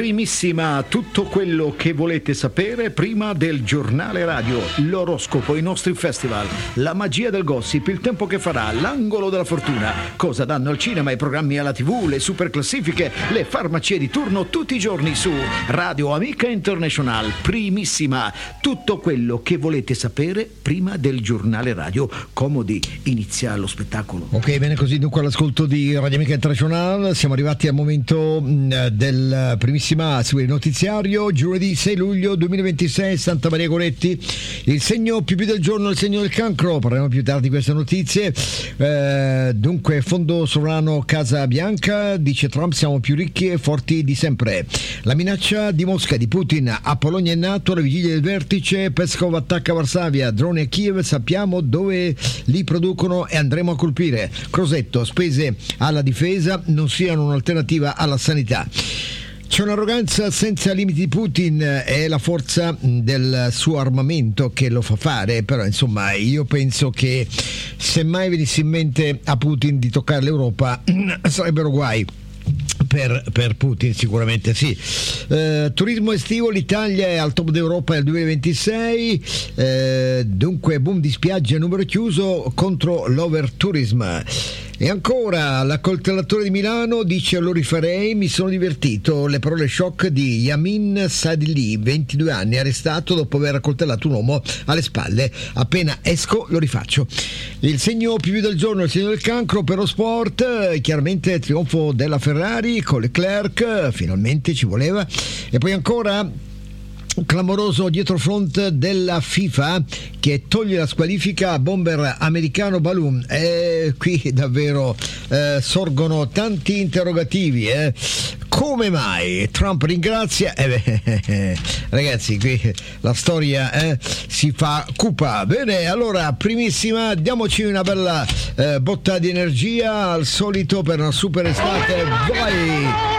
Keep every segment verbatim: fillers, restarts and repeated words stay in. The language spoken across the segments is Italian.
Primissima, tutto quello che volete sapere prima del giornale radio, l'oroscopo, i nostri festival, la magia del gossip, il tempo che farà, l'angolo della fortuna, cosa danno al cinema, i programmi alla tivù, le super classifiche, le farmacie di turno tutti i giorni su Radio Amica International. Primissima, tutto quello che volete sapere prima del giornale radio. Comodi, inizia lo spettacolo. Ok, bene, così dunque all'ascolto di Radio Amica International siamo arrivati al momento mh, del primissimo a seguire il notiziario. Giovedì sei luglio duemilaventisei, Santa Maria Goretti, il segno più più del giorno, il segno del cancro. Parleremo più tardi di queste notizie. Eh, dunque, fondo sovrano Casa Bianca, dice Trump, siamo più ricchi e forti di sempre. La minaccia di Mosca, di Putin a Polonia e NATO, la vigilia del vertice, Peskov attacca Varsavia, droni a Kiev, sappiamo dove li producono e andremo a colpire. Crosetto, spese alla difesa non siano un'alternativa alla sanità. C'è un'arroganza senza limiti di Putin, è la forza del suo armamento che lo fa fare, però insomma io penso che se mai venisse in mente a Putin di toccare l'Europa sarebbero guai. Per, per Putin sicuramente sì. Eh, turismo estivo, l'Italia è al top d'Europa nel duemilaventisei, eh, dunque boom di spiagge a numero chiuso contro l'overtourism. E ancora l'accoltellatore di Milano dice: lo rifarei, mi sono divertito. Le parole shock di Yamin Sadili, ventidue anni, arrestato dopo aver accoltellato un uomo alle spalle. Appena esco lo rifaccio. Il segno più del giorno, il segno del cancro. Per lo sport, chiaramente trionfo della Ferrari con Leclerc, finalmente ci voleva. E poi ancora clamoroso dietrofront della FIFA che toglie la squalifica a bomber americano Balloon. E qui davvero eh, sorgono tanti interrogativi. Eh. Come mai Trump ringrazia? Eh beh, ragazzi, qui la storia eh, si fa cupa. Bene, allora, primissima, diamoci una bella eh, botta di energia al solito per una super estate. Vai!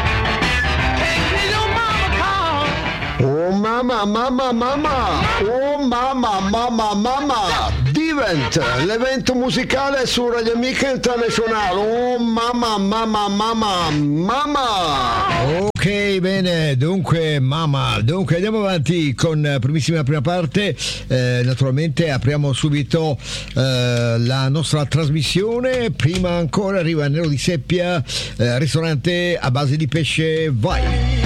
Oh mamma, mamma, mamma! Oh mamma, mamma, mamma! Divent, l'evento musicale su Radio Amica International. Oh mamma, mamma, mamma, mamma! Ok, bene, dunque mamma, dunque andiamo avanti con primissima prima parte. Eh, naturalmente apriamo subito eh, la nostra trasmissione. Prima ancora arriva Nero di Seppia, eh, ristorante a base di pesce. Vai!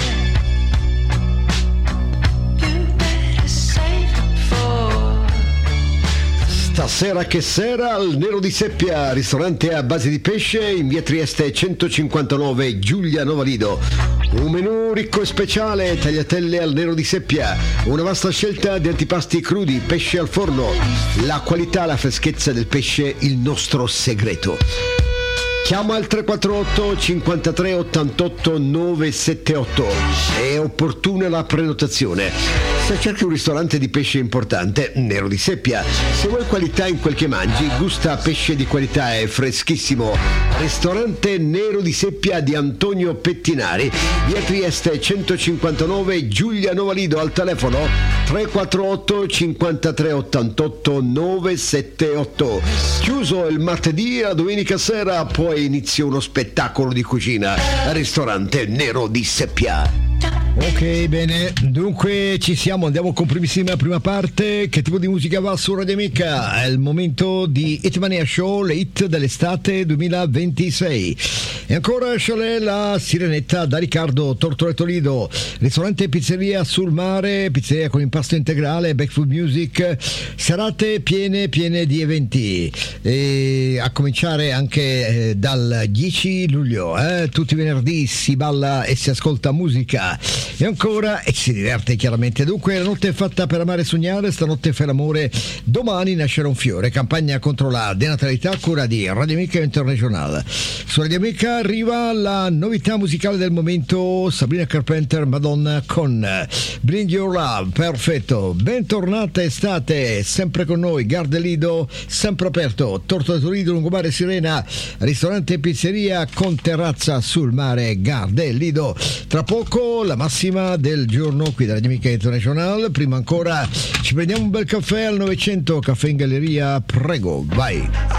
Stasera che sera al Nero di Seppia, ristorante a base di pesce in via Trieste centocinquantanove, Giulia Novalido. Un menù ricco e speciale, tagliatelle al Nero di Seppia, una vasta scelta di antipasti crudi, pesce al forno, la qualità, la freschezza del pesce, il nostro segreto. Chiama al tre quattro otto cinquantatré ottantotto novecentosettantotto, è opportuna la prenotazione. Se cerchi un ristorante di pesce importante, Nero di Seppia. Se vuoi qualità in quel che mangi, gusta pesce di qualità e freschissimo. Ristorante Nero di Seppia di Antonio Pettinari, via Trieste centocinquantanove, Giulia Novalido, al telefono tre quattro otto cinquantatré ottantotto novecentosettantotto. Chiuso il martedì e la domenica sera, poi inizia uno spettacolo di cucina. Ristorante Nero di Seppia. Ok, bene, dunque ci siamo, andiamo con primissima prima parte. Che tipo di musica va su Radio Amica? È il momento di Hitmania Show, le hit dell'estate duemilaventisei. E ancora Chalet, la Sirenetta da Riccardo Tortoretto Lido, ristorante e pizzeria sul mare, pizzeria con impasto integrale, Back Food Music, serate piene piene di eventi, e a cominciare anche eh, dal dieci luglio, eh, tutti i venerdì si balla e si ascolta musica. E ancora, e si diverte chiaramente. Dunque, la notte è fatta per amare e sognare, stanotte fai l'amore, domani nascerà un fiore. Campagna contro la denatalità a cura di Radio Amica International. Su Radio Amica arriva la novità musicale del momento, Sabrina Carpenter, Madonna con Bring Your Love. Perfetto, bentornata estate, sempre con noi, Gardelido, sempre aperto, Tortoretto Lido, Lungomare Sirena, ristorante e pizzeria con terrazza sul mare, Gardelido. Tra poco la massima del giorno qui da Radio Amica International. Prima ancora ci prendiamo un bel caffè al novecento, caffè in galleria, prego, vai.